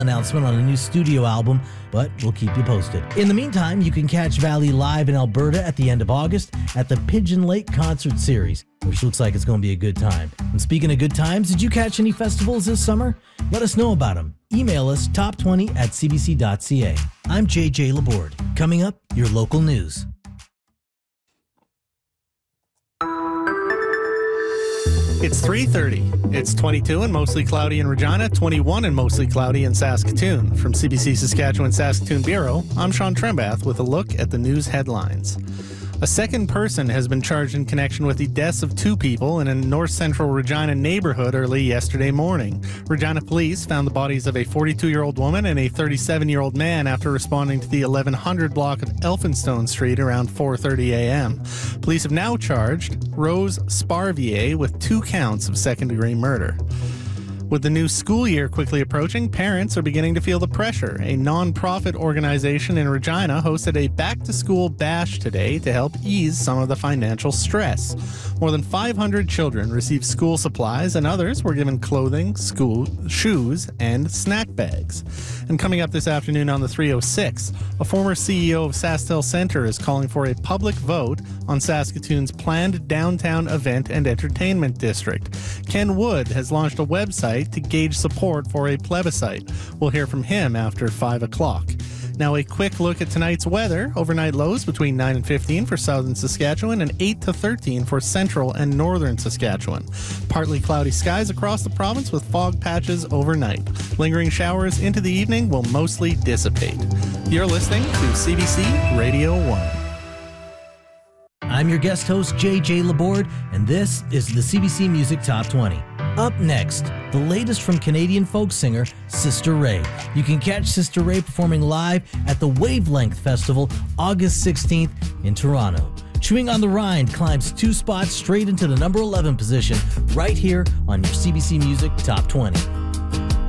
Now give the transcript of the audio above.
announcement on a new studio album, but we'll keep you posted. In the meantime, you can catch Valley live in Alberta at the end of August at the Pigeon Lake Concert Series, which looks like it's going to be a good time. And speaking of good times, did you catch any festivals this summer? Let us know about them. Email us top20@cbc.ca. I'm JJ Laborde. Coming up, your local news. It's 3:30. It's 22 and mostly cloudy in Regina, 21 and mostly cloudy in Saskatoon. From CBC Saskatchewan Saskatoon Bureau, I'm Sean Trembath with a look at the news headlines. A second person has been charged in connection with the deaths of two people in a north-central Regina neighborhood early yesterday morning. Regina police found the bodies of a 42-year-old woman and a 37-year-old man after responding to the 1100 block of Elphinstone Street around 4:30 a.m. Police have now charged Rose Sparvier with 2 counts of second-degree murder. With the new school year quickly approaching, parents are beginning to feel the pressure. A non-profit organization in Regina hosted a back-to-school bash today to help ease some of the financial stress. More than 500 children received school supplies, and others were given clothing, school shoes, and snack bags. And coming up this afternoon on the 306, a former CEO of SaskTel Centre is calling for a public vote on Saskatoon's planned downtown event and entertainment district. Ken Wood has launched a website to gauge support for a plebiscite. We'll hear from him after 5 o'clock. Now a quick look at tonight's weather. Overnight lows between 9 and 15 for southern Saskatchewan and 8 to 13 for central and northern Saskatchewan. Partly cloudy skies across the province with fog patches overnight. Lingering showers into the evening will mostly dissipate. You're listening to CBC Radio 1. I'm your guest host, JJ Laborde, and this is the CBC Music Top 20. Up next, the latest from Canadian folk singer Sister Ray. You can catch Sister Ray performing live at the Wavelength Festival August 16th in Toronto. Chewing on the Rind climbs 2 spots straight into the number 11 position right here on your CBC Music Top 20.